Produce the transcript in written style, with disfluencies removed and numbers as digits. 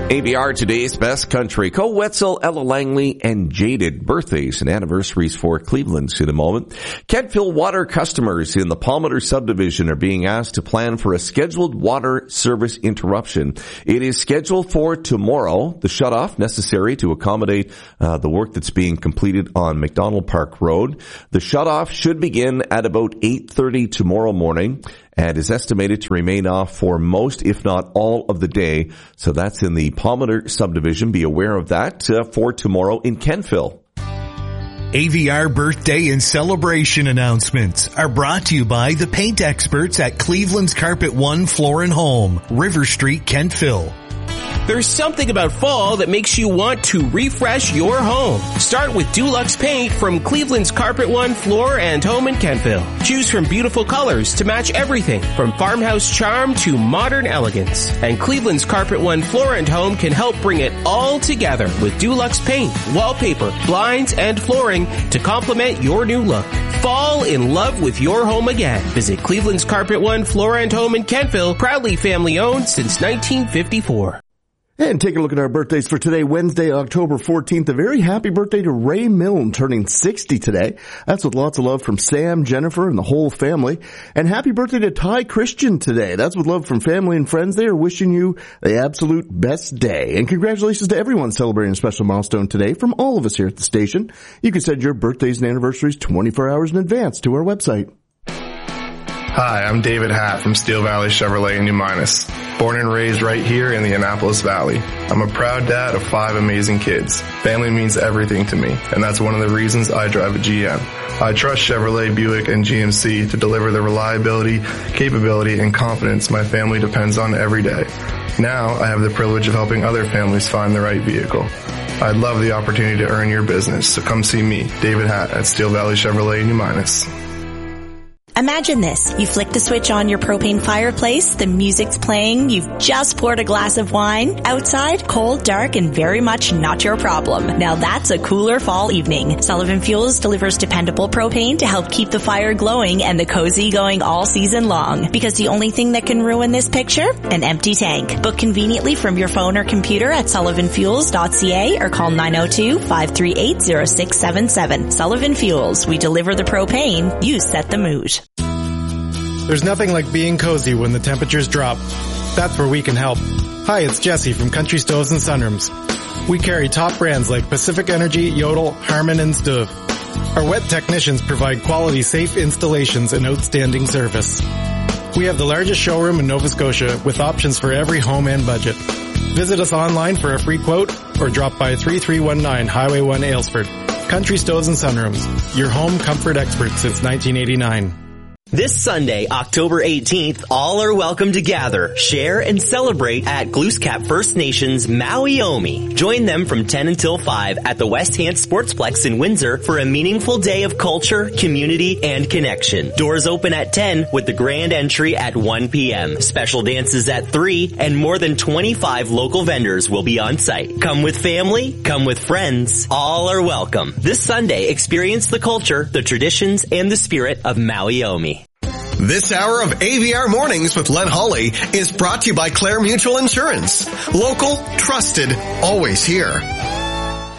AVR Today's Best Country. Cole Wetzel, Ella Langley, and Jaded. Birthdays and anniversaries for Cleveland's in a moment. Kentville water customers in the Palmater subdivision are being asked to plan for a scheduled water service interruption. It is scheduled for tomorrow. The shutoff necessary to accommodate the work that's being completed on McDonald Park Road. The shutoff should begin at about 8:30 tomorrow morning and is estimated to remain off for most, if not all, of the day. So that's in the Palmater subdivision. Be aware of that for tomorrow in Kentville. AVR birthday and celebration announcements are brought to you by the paint experts at Cleveland's Carpet One Floor and Home, River Street, Kentville. There's something about fall that makes you want to refresh your home. Start with Dulux Paint from Cleveland's Carpet One Floor and Home in Kentville. Choose from beautiful colors to match everything from farmhouse charm to modern elegance. And Cleveland's Carpet One Floor and Home can help bring it all together with Dulux Paint, wallpaper, blinds, and flooring to complement your new look. Fall in love with your home again. Visit Cleveland's Carpet One Floor and Home in Kentville, proudly family owned since 1954. And taking a look at our birthdays for today, Wednesday, October 14th. A very happy birthday to Ray Milne, turning 60 today. That's with lots of love from Sam, Jennifer, and the whole family. And happy birthday to Ty Christian today. That's with love from family and friends. They are wishing you the absolute best day. And congratulations to everyone celebrating a special milestone today from all of us here at the station. You can send your birthdays and anniversaries 24 hours in advance to our website. Hi, I'm David Hatt from Steel Valley Chevrolet in New Minas. Born and raised right here in the Annapolis Valley. I'm a proud dad of 5 amazing kids. Family means everything to me, and that's one of the reasons I drive a GM. I trust Chevrolet, Buick, and GMC to deliver the reliability, capability, and confidence my family depends on every day. Now I have the privilege of helping other families find the right vehicle. I'd love the opportunity to earn your business, so come see me, David Hatt, at Steel Valley Chevrolet in New Minas. Imagine this. You flick the switch on your propane fireplace, the music's playing, you've just poured a glass of wine. Outside, cold, dark, and very much not your problem. Now that's a cooler fall evening. Sullivan Fuels delivers dependable propane to help keep the fire glowing and the cozy going all season long. Because the only thing that can ruin this picture? An empty tank. Book conveniently from your phone or computer at sullivanfuels.ca or call 902-538-0677. Sullivan Fuels. We deliver the propane. You set the mood. There's nothing like being cozy when the temperatures drop. That's where we can help. Hi, it's Jesse from Country Stoves and Sunrooms. We carry top brands like Pacific Energy, Yodel, Harman, and Stuv. Our wet technicians provide quality, safe installations and outstanding service. We have the largest showroom in Nova Scotia with options for every home and budget. Visit us online for a free quote or drop by 3319 Highway 1 Aylesford. Country Stoves and Sunrooms, your home comfort expert since 1989. This Sunday, October 18th, all are welcome to gather, share, and celebrate at Glooscap First Nations Maui Omi. Join them from 10 until 5 at the West Hants Sportsplex in Windsor for a meaningful day of culture, community, and connection. Doors open at 10 with the grand entry at 1 p.m. Special dances at 3 and more than 25 local vendors will be on site. Come with family, come with friends. All are welcome. This Sunday, experience the culture, the traditions, and the spirit of Maui Omi. This hour of AVR Mornings with Len Hawley is brought to you by Clare Mutual Insurance. Local, trusted, always here.